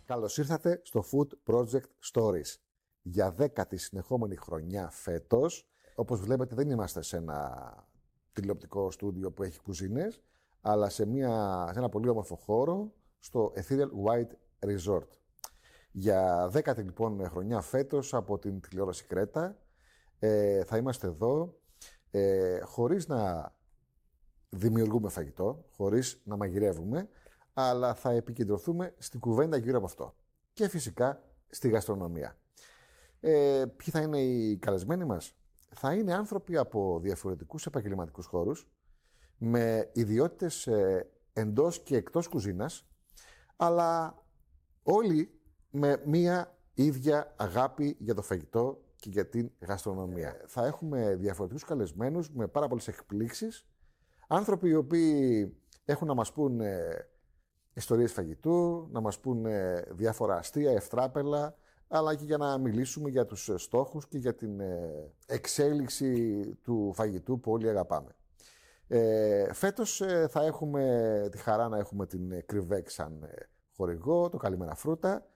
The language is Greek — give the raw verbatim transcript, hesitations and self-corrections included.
Καλώς ήρθατε στο Food Project Stories. Για δέκατη συνεχόμενη χρονιά φέτος, όπως βλέπετε δεν είμαστε σε ένα τηλεοπτικό στούντιο που έχει κουζίνες, αλλά σε, μια, σε ένα πολύ όμορφο χώρο στο Ethereal White Resort. Για δέκατη λοιπόν χρονιά φέτος από την τηλεόραση Κρέτα ε, θα είμαστε εδώ ε, χωρίς να δημιουργούμε φαγητό, χωρίς να μαγειρεύουμε, αλλά θα επικεντρωθούμε στην κουβέντα γύρω από αυτό. Και φυσικά στη γαστρονομία. Ε, ποιοι θα είναι οι καλεσμένοι μας? Θα είναι άνθρωποι από διαφορετικούς επαγγελματικούς χώρους, με ιδιότητες ε, εντός και εκτός κουζίνας, αλλά όλοι με μία ίδια αγάπη για το φαγητό και για την γαστρονομία. Θα έχουμε διαφορετικούς καλεσμένους με πάρα πολλές εκπλήξεις, άνθρωποι οι οποίοι έχουν να μας πούν ε, ιστορίες φαγητού, να μας πούν ε, διάφορα αστεία, ευτράπελα, αλλά και για να μιλήσουμε για τους στόχους και για την ε, εξέλιξη του φαγητού που όλοι αγαπάμε. Ε, φέτος ε, θα έχουμε τη χαρά να έχουμε την Κρυβέκ σαν ε, χορηγό, το Καλημέρα Φρούτα,